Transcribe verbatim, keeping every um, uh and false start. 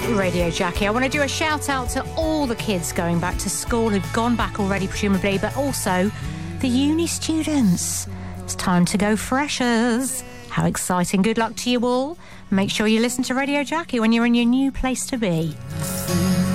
Radio Jackie. I want to do a shout out to all the kids going back to school who've gone back already, presumably, but also the uni students. It's time to go freshers. How exciting. Good luck to you all. Make sure you listen to Radio Jackie when you're in your new place to be.